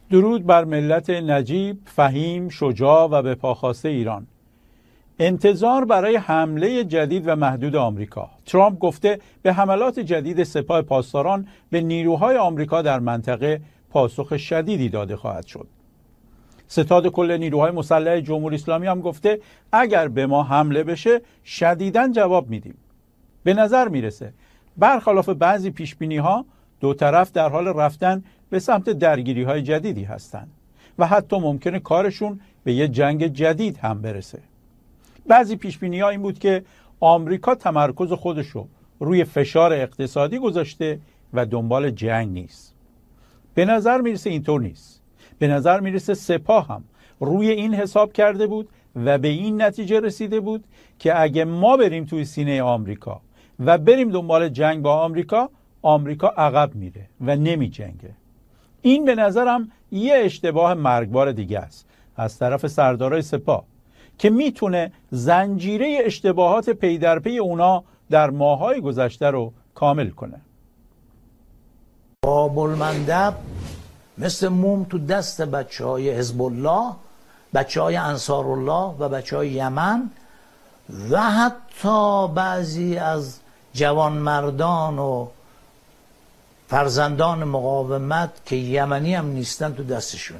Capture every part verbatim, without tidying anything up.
درود بر ملت نجیب، فهیم، شجاع و به پاخواسته ایران. انتظار برای حمله جدید و محدود آمریکا. ترامپ گفته به حملات جدید سپاه پاسداران به نیروهای آمریکا در منطقه پاسخ شدیدی داده خواهد شد. ستاد کل نیروهای مسلح جمهوری اسلامی هم گفته اگر به ما حمله بشه شدیداً جواب میدیم. به نظر میرسه برخلاف بعضی پیشبینی ها دو طرف در حال رفتن به سمت درگیری های جدیدی هستند و حتی ممکنه کارشون به یه جنگ جدید هم برسه. بعضی پیشبینی ها این بود که آمریکا تمرکز خودشو روی فشار اقتصادی گذاشته و دنبال جنگ نیست. به نظر میرسه اینطور نیست. به نظر میرسه سپاه هم روی این حساب کرده بود و به این نتیجه رسیده بود که اگه ما بریم توی سینه آمریکا و بریم دنبال جنگ با آمریکا، آمریکا عقب میره و نمی جنگه. این به نظرم یه اشتباه مرگبار دیگه است از طرف سردارای سپاه که میتونه زنجیره اشتباهات پی در پی اونا در ماه‌های گذشته رو کامل کنه. باب المندب مثل موم تو دست بچه های حزب الله، بچه های انصار الله و بچه های یمن و حتی بعضی از جوانمردان و فرزندان مقاومت که یمنی هم نیستن تو دستشونه.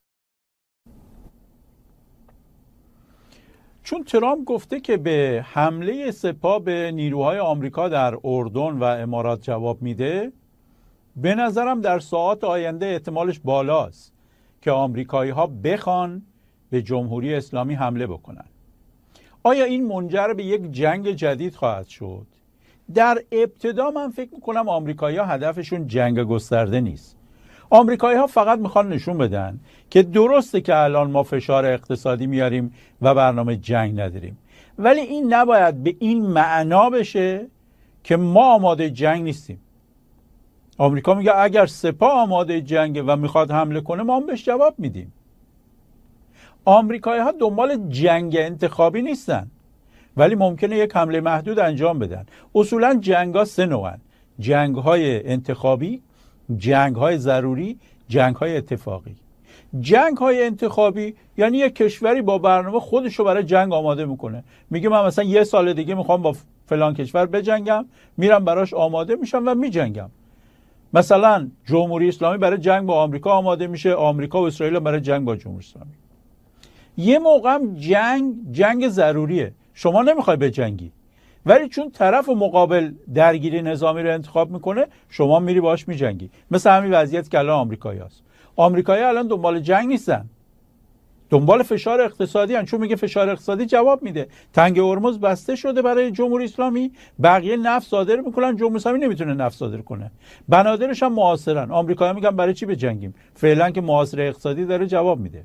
چون ترامپ گفته که به حمله سپاه به نیروهای آمریکا در اردن و امارات جواب میده، به نظرم در ساعات آینده احتمالش بالاست که آمریکایی ها بخوان به جمهوری اسلامی حمله بکنن. آیا این منجر به یک جنگ جدید خواهد شد؟ در ابتدا من فکر میکنم آمریکایی ها هدفشون جنگ گسترده نیست. آمریکایی ها فقط میخوان نشون بدن که درسته که الان ما فشار اقتصادی میاریم و برنامه جنگ نداریم، ولی این نباید به این معنا بشه که ما آماده جنگ نیستیم. آمریکا میگه اگر سپاه آماده جنگه و میخواد حمله کنه ما هم بهش جواب میدیم. آمریکایی ها دنبال جنگ انتخابی نیستن، ولی ممکنه یک حمله محدود انجام بدن. اصولا جنگ ها سه نوعن: جنگ های انتخابی، جنگ های ضروری، جنگ های اتفاقی. جنگ های انتخابی یعنی یک کشوری با برنامه خودشو برای جنگ آماده میکنه، میگه من مثلا یه سال دیگه میخوام با فلان کشور بجنگم، میرم براش آماده میشم و میجنگم. مثلا جمهوری اسلامی برای جنگ با آمریکا آماده میشه، آمریکا و اسرائیل برای جنگ با جمهوری اسلامی. یه موقع هم جنگ جنگ ضروریه، شما نمیخوای بجنگی، ولی چون طرف مقابل درگیری نظامی رو انتخاب میکنه شما میری باهاش میجنگی. مثل همین وضعیت که الان آمریکایی هست. آمریکایی الان دنبال جنگ نیستن، دنبال فشار اقتصادی هن، چون میگه فشار اقتصادی جواب میده. تنگ هرمز بسته شده برای جمهوری اسلامی، بقیه نفت صادر میکنن، جمهوری اسلامی نمیتونه نفت صادر کنه. بنادرش هم محاصرن. آمریکایی میگن برای چی بجنگیم؟ فعلا که محاصره اقتصادی داره جواب میده.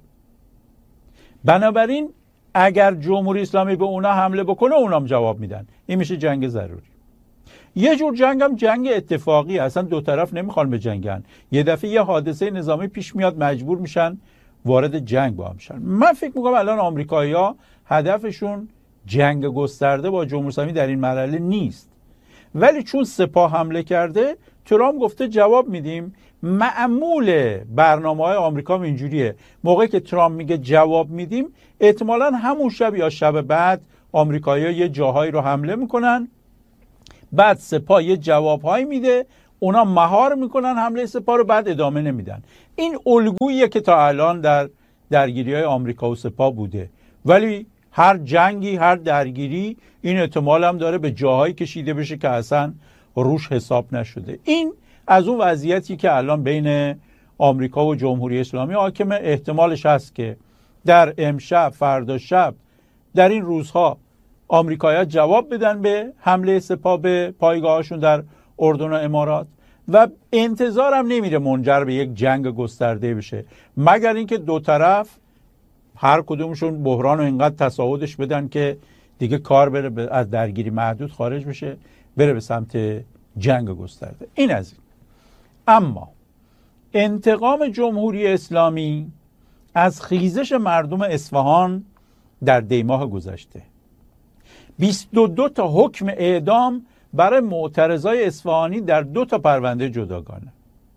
بنابراین اگر جمهوری اسلامی به اونا حمله بکنه اونام جواب میدن. این میشه جنگ ضروری. یه جور جنگ هم جنگ اتفاقی، اصلا دو طرف نمیخوان بجنگن، یه دفعه یه حادثه نظامی پیش میاد مجبور میشن وارد جنگ با هم شن. من فکر میکنم الان آمریکایی‌ها هدفشون جنگ گسترده با جمهوری اسلامی در این مرحله نیست، ولی چون سپاه حمله کرده ترامپ گفته جواب میدیم. معمول برنامه‌های آمریکا اینجوریه، موقعی که ترامپ میگه جواب میدیم احتمالاً همون شب یا شب بعد آمریکایی‌ها یه جاهایی رو حمله میکنن، بعد سپاه یه جوابهایی میده، اونا مهار میکنن حمله سپاه رو، بعد ادامه نمیدن. این الگوییه که تا الان در درگیری‌های آمریکا و سپاه بوده، ولی هر جنگی، هر درگیری این احتمال هم داره به جاهایی کشیده بشه که اصلا روش حساب نشده. این از اون وضعیتی که الان بین آمریکا و جمهوری اسلامی حاکمه. احتمالش هست که در امشب، فردا شب، در این روزها آمریکایی‌ها جواب بدن به حمله سپاه به پایگاهاشون در اردن و امارات و انتظارم نمیره منجر به یک جنگ گسترده بشه، مگر اینکه دو طرف هر کدومشون بحران رو اینقدر تصاعدش بدن که دیگه کار بره از درگیری محدود خارج بشه، بره به سمت جنگ گسترده. این از این. اما انتقام جمهوری اسلامی از خیزش مردم اصفهان در دیماه گذشته، بیست و دو تا حکم اعدام برای معترضای اصفهانی در دو تا پرونده جداگانه.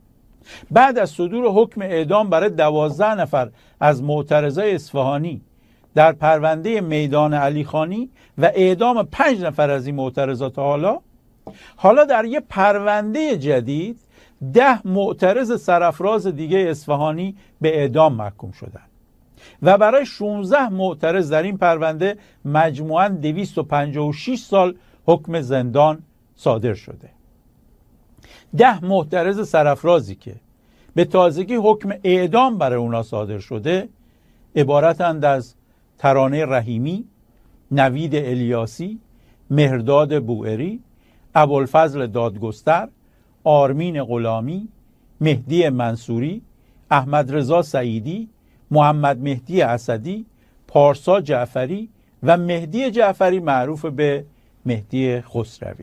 بعد از صدور حکم اعدام برای دوازده نفر از معترضای اصفهانی در پرونده میدان علیخانی و اعدام پنج نفر از این معترضات حالا حالا در یه پرونده جدید ده معترض سرافراز دیگه اصفهانی به اعدام محکوم شدند و برای شانزده معترض در این پرونده مجموعاً دویست و پنجاه و شش سال حکم زندان صادر شده. ده معترض سرافرازی که به تازگی حکم اعدام برای اونا صادر شده عبارتند از ترانه رحیمی، نوید الیاسی، مهرداد بوئری، ابوالفضل دادگستر، آرمین غلامی، مهدی منصوری، احمد رضا سعیدی، محمد مهدی اسدی، پارسا جعفری و مهدی جعفری معروف به مهدی خسروی.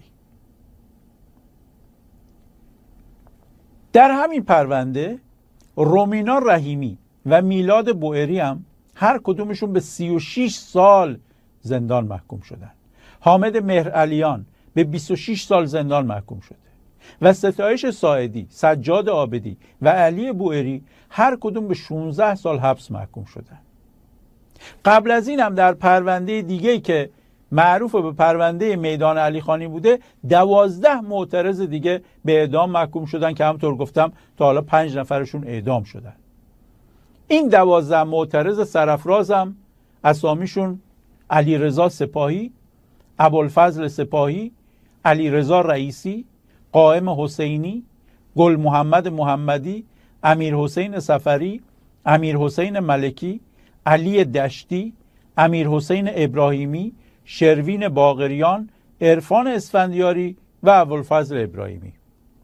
در همین پرونده رومینا رحیمی و میلاد بوئری هم هر کدومشون به سی و شش سال زندان محکوم شدن. حامد مهرعلیان به بیست و شش سال زندان محکوم شده و ستایش ساعدی، سجاد عابدی و علی بوئری هر کدوم به شانزده سال حبس محکوم شدن. قبل از این هم در پرونده دیگه‌ای که معروف به پرونده میدان علیخانی بوده دوازده معترض دیگه به اعدام محکوم شدن که همونطور گفتم تا حالا پنج نفرشون اعدام شدن. این دوازده معترض سرافراز هم اسامیشون علیرضا سپاهی، ابوالفضل سپاهی، علیرضا رئیسی، قائم حسینی، گل محمد محمدی، امیر حسین سفری، امیر حسین ملکی، علی دشتی، امیر حسین ابراهیمی، شروین باقریان، عرفان اسفندیاری و ابوالفضل ابراهیمی.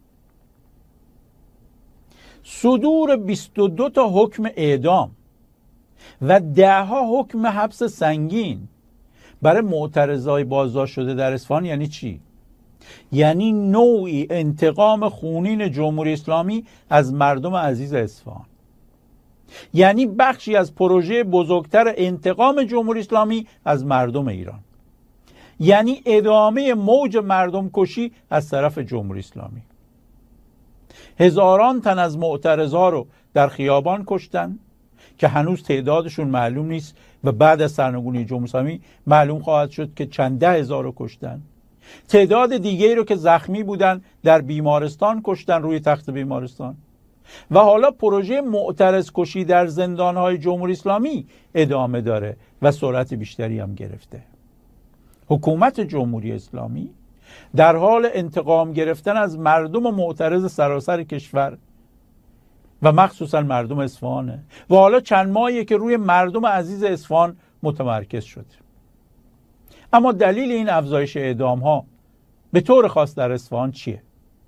صدور بیست و دو تا حکم اعدام و ده ها حکم حبس سنگین برای معترضای بازداشت شده در اصفهان یعنی چی؟ یعنی نوعی انتقام خونین جمهوری اسلامی از مردم عزیز اصفهان، یعنی بخشی از پروژه بزرگتر انتقام جمهوری اسلامی از مردم ایران، یعنی ادامه موج مردم کشی از طرف جمهوری اسلامی. هزاران تن از معترضا رو در خیابان کشتن که هنوز تعدادشون معلوم نیست و بعد از سرنگونی جمهوری اسلامی معلوم خواهد شد که چند ده هزار رو کشتن. تعداد دیگری رو که زخمی بودن در بیمارستان کشتن، روی تخت بیمارستان. و حالا پروژه معترض کشی در زندانهای جمهوری اسلامی ادامه داره و سرعت بیشتری هم گرفته. حکومت جمهوری اسلامی در حال انتقام گرفتن از مردم و معترض سراسر کشور و مخصوصا مردم اصفهانه و حالا چند ماهیه که روی مردم عزیز اصفهان متمرکز شده. اما دلیل این افزایش اعدام ها به طور خاص در اصفهان چیه؟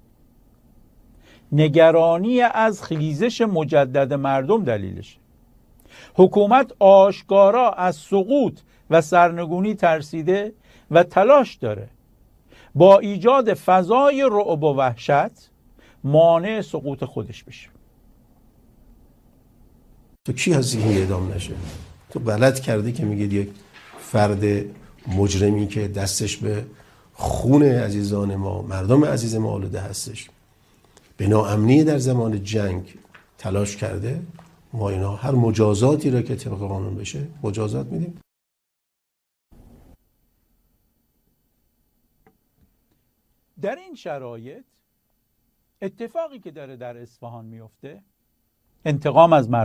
نگرانی از خیزش مجدد مردم دلیلشه. حکومت آشکارا از سقوط و سرنگونی ترسیده و تلاش داره با ایجاد فضای رعب و وحشت مانع سقوط خودش بشه. تو کی هستی که اعدام نشه؟ تو غلط کردی که میگید یک فرد مجرمی که دستش به خون عزیزان ما، مردم عزیز ما آلوده هستش، به ناامنی در زمان جنگ تلاش کرده. ما اینا هر مجازاتی را که طبق قانون بشه مجازات میدیم. در این شرایط اتفاقی که داره در اصفهان میفته، انتقام از مردم